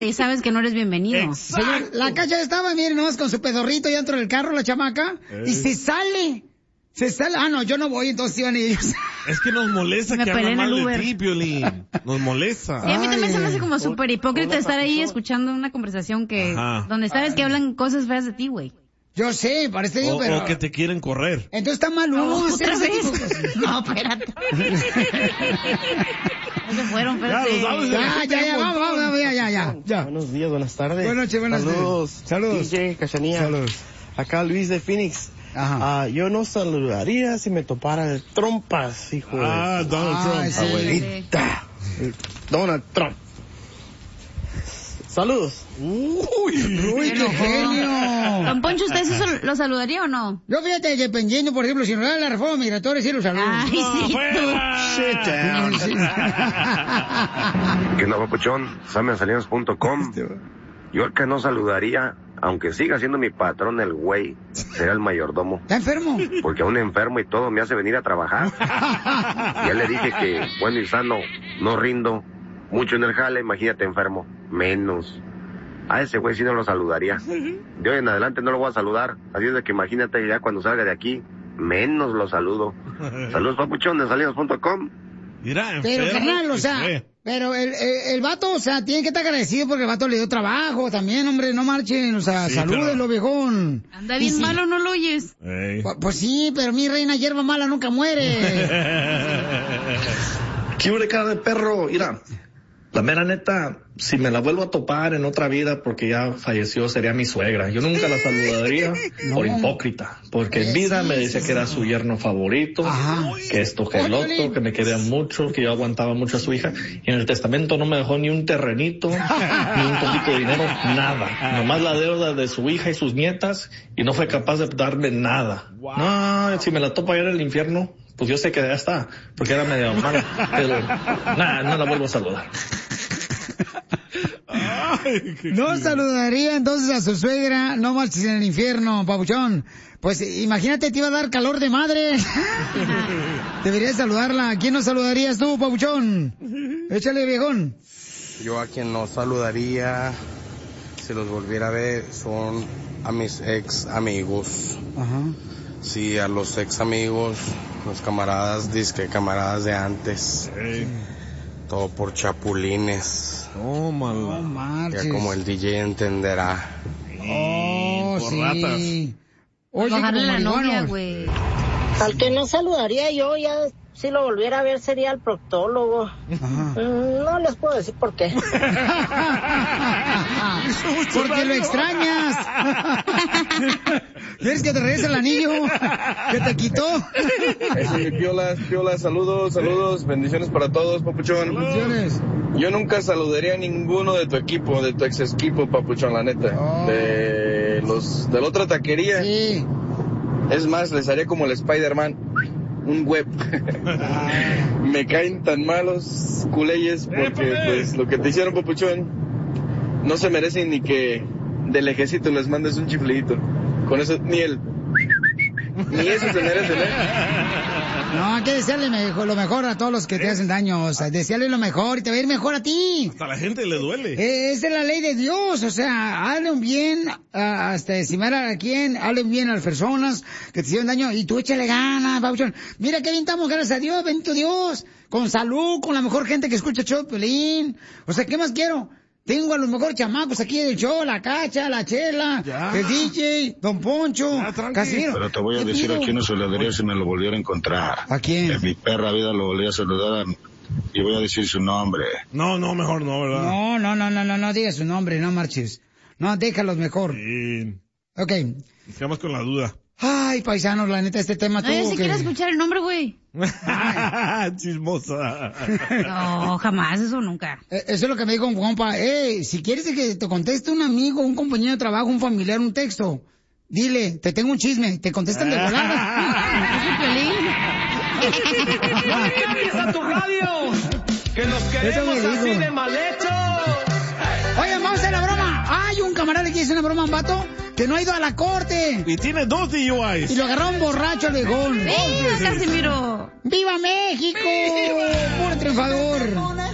y sabes que no eres bienvenido. Señor, la Cacha estaba, miren, nomás con su pedorrito ya dentro del carro, la chamaca, y se sale. Ah, no, yo no voy, entonces iban ellos. Es que nos molesta que hablan mal de ti, Piolín. Nos molesta. Sí, a mí también se me hace como súper hipócrita estar ahí escuchando una conversación donde sabes que hablan cosas feas de ti, güey. Yo sé, parece yo, pero... O que te quieren correr. Entonces está mal, ¿no? ¿Otra vez? No, espérate. No se fueron, espérate. Ya, vamos, ya. Buenos días, buenas tardes. Buenas noches. Saludos. DJ, Cachanía. Saludos. Acá Luis de Phoenix. Ajá. Yo no saludaría si me topara el trompas, hijo de... Donald Trump. Sí. Abuelita. Donald Trump. Saludos. Uy, qué genio. Don Poncho, ¿usted sí lo saludaría o no? Yo fíjate, dependiendo, por ejemplo, si no da la reforma migratoria, sí lo saludo. Ay, sí. ¿Qué onda, papuchón? SamianSalinas.com. Yo al que no saludaría, aunque siga siendo mi patrón el güey, será el mayordomo. ¿Está enfermo? Porque aún enfermo y todo me hace venir a trabajar. Ya le dije que bueno y sano, no rindo. Mucho en el jale, imagínate enfermo. Menos. A ese güey sí no lo saludaría. De hoy en adelante no lo voy a saludar. Así es de que imagínate ya cuando salga de aquí, menos lo saludo. Saludos, papuchón, de Salinas.com. Mira, Pero, carnal, o sea, pero el vato, o sea, tiene que estar agradecido porque el vato le dio trabajo también, hombre, no marchen, o sea, sí, salúdenlo, viejón. Anda bien malo, ¿no lo oyes? Pues sí, pero mi reina hierba mala nunca muere. ¿Qué hora cara de perro? Mira, la mera neta, si me la vuelvo a topar en otra vida porque ya falleció, sería mi suegra. Yo nunca la saludaría por hipócrita, porque en vida me decía que era su yerno favorito, que esto, que el otro, que me quería mucho, que yo aguantaba mucho a su hija, y en el testamento no me dejó ni un terrenito, ni un poquito de dinero, nada. Nomás la deuda de su hija y sus nietas, y no fue capaz de darme nada. No, si me la topo allá en el infierno, pues yo sé que ya está, porque era medio mala, pero nada, no la vuelvo a saludar. No saludaría entonces a su suegra, no marches en el infierno, papuchón. Pues imagínate, te iba a dar calor de madre. Deberías saludarla. ¿A quién no saludarías tú, papuchón? Échale, viejón. Yo a quien no saludaría, si los volviera a ver, son a mis ex amigos. Ajá. Sí, a los ex amigos, los camaradas, disque camaradas de antes. Hey. Todo por chapulines. Oh, malo. Ya como el DJ entenderá. Oh, por sí. ratas. Oye, bajarle la novia, güey. Al que no saludaría yo, ya si lo volviera a ver, sería el proctólogo. No les puedo decir por qué. Porque lo extrañas. ¿Quieres que te regrese el anillo que te quitó? Piolas, saludos, bendiciones para todos, papuchón. Bendiciones. Yo nunca saludaría a ninguno de tu equipo, de tu ex equipo, papuchón, la neta. De la otra taquería. Sí. Es más, les haría como el Spider-Man, un web. Me caen tan malos culeyes porque pues lo que te hicieron, papuchón, no se merecen ni que del ejército les mandes un chiflidito. Con eso, ni eso se merecen, No, hay que desearle lo mejor a todos los que te hacen daño. O sea, desearle lo mejor y te va a ir mejor a ti. Hasta a la gente le duele. Esa es la ley de Dios. O sea, hazle un bien hasta estimar a quien, hazle un bien a las personas que te hicieron daño y tú échale ganas, papuchón. Mira que bien estamos, gracias a Dios, bendito Dios. Con salud, con la mejor gente que escucha el show de Piolín. O sea, ¿qué más quiero? Tengo a los mejores chamacos aquí del show, la Cacha, la Chela, el DJ, Don Poncho, Casimiro. Pero te voy a decir a quién no saludaría si me lo volviera a encontrar. ¿A quién? En mi perra vida lo volví a saludar y voy a decir su nombre. No, mejor no, ¿verdad? No diga su nombre, no marches. No, déjalos mejor. Sí. Ok. Nos quedamos con la duda. Ay, paisanos, la neta, este tema tuvo yo sí quiero escuchar el nombre, güey. Chismosa. No, jamás, eso nunca. Eso es lo que me dijo un compa. Si quieres que te conteste un amigo, un compañero de trabajo, un familiar, un texto, dile, te tengo un chisme, te contestan de volada. ¡No le cambies a tu radio! ¡Que nos queremos así de mal hecho! Oigan, vamos a hacer la broma. Hay un camarada que hizo una broma a un vato que no ha ido a la corte. Y tiene 2 DUIs. Y lo agarraron borracho al viejón. ¡Viva, Casimiro! ¡Viva México! ¡Puro triunfador!